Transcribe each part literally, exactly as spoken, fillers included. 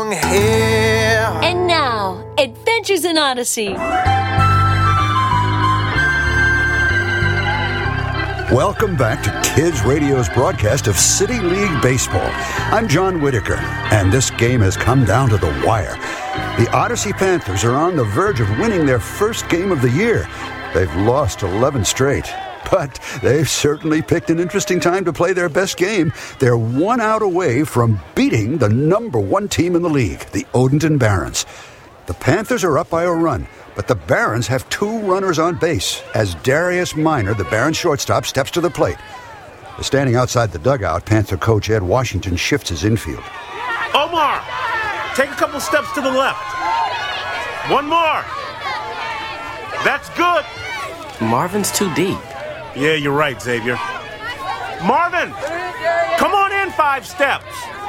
belong here. And now, Adventures in Odyssey. Welcome back to Kids Radio's broadcast of City League Baseball. I'm John Whitaker, and this game has come down to the wire. The Odyssey Panthers are on the verge of winning their first game of the year. They've lost eleven straight, but they've certainly picked an interesting time to play their best game. They're one out away from beating the number one team in the league, the Odenton Barons. The Panthers are up by a run, but the Barons have two runners on base as Darius Minor, the Barons shortstop, steps to the plate. Standing outside the dugout, Panther coach Ed Washington shifts his infield. Omar, take a couple steps to the left. One more. That's good. Marvin's too deep. Yeah, you're right, Xavier. Marvin, come on in five steps.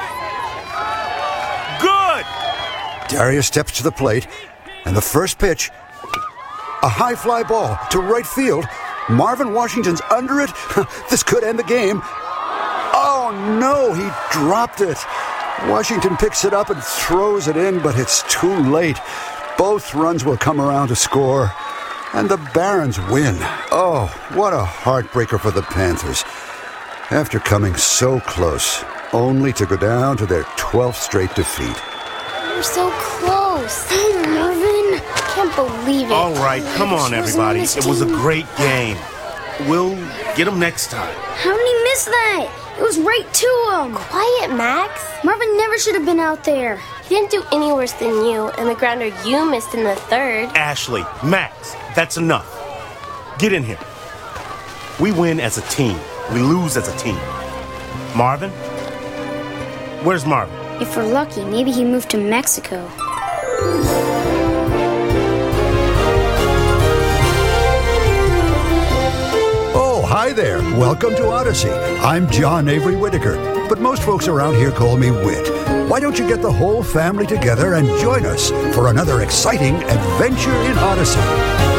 Good. Darius steps to the plate, and the first pitch, a high fly ball to right field. Marvin Washington's under it. This could end the game. Oh, no, he dropped it. Washington picks it up and throws it in, but it's too late. Both runs will come around to score, and the Barons win. Oh, what a heartbreaker for the Panthers. After coming so close, only to go down to their twelfth straight defeat. We're so close. Oh, Marvin. I can't believe it. All right, come on, everybody. It was a great game. We'll get them next time. How did he miss that? It was right to him. Quiet, Max. Marvin never should have been out there. He didn't do any worse than you, and the grounder you missed in the third. Ashley, Max, that's enough. Get in here. We win as a team. We lose as a team. Marvin? Where's Marvin? If we're lucky, maybe he moved to Mexico. Oh, hi there. Welcome to Odyssey. I'm John Avery Whitaker, but most folks around here call me Whit. Why don't you get the whole family together and join us for another exciting adventure in Odyssey?